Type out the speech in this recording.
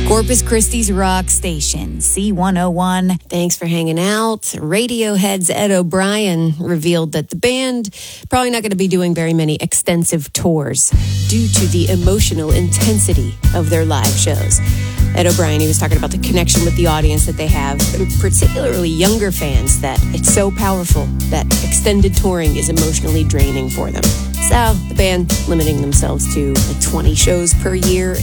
Corpus Christi's rock station, C101. Thanks for hanging out. Radiohead's Ed O'Brien revealed that the band probably not going to be doing very many extensive tours due to the emotional intensity of their live shows. Ed O'Brien, he was talking about the connection with the audience that they have, particularly younger fans, that it's so powerful that extended touring is emotionally draining for them. So the band limiting themselves to like 20 shows per year